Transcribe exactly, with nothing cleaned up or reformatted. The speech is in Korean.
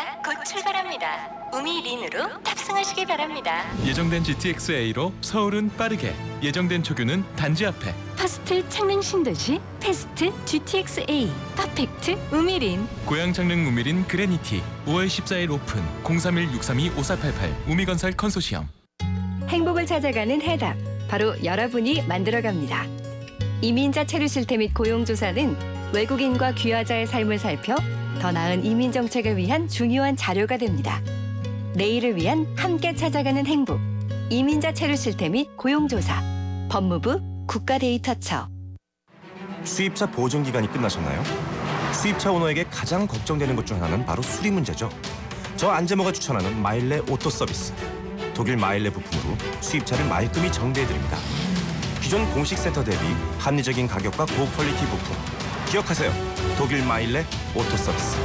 열차가 곧 출발합니다. 우미린으로 탑승하시기 바랍니다. 예정된 지티엑스에이로 서울은 빠르게, 예정된 초규는 단지 앞에. 퍼스트 창릉 신도시 패스트 지티엑스에이 퍼펙트 우미린. 고양 창릉 우미린 그레니티 오월 십사일 오픈. 공삼일 육삼이 오사팔팔 우미건설 컨소시엄. 행복을 찾아가는 해답, 바로 여러분이 만들어갑니다. 이민자 체류 실태 및 고용조사는 외국인과 귀화자의 삶을 살펴 더 나은 이민 정책을 위한 중요한 자료가 됩니다. 내일을 위한 함께 찾아가는 행복, 이민자 체류 실태 및 고용조사, 법무부 국가데이터처. 수입차 보증 기간이 끝나셨나요? 수입차 오너에게 가장 걱정되는 것 중 하나는 바로 수리 문제죠. 저 안재모가 추천하는 마일레 오토 서비스. 독일 마일레 부품으로 수입차를 말끔히 정비해드립니다. 기존 공식 센터 대비 합리적인 가격과 고퀄리티 부품. 기억하세요. 독일 마일레 오토 서비스.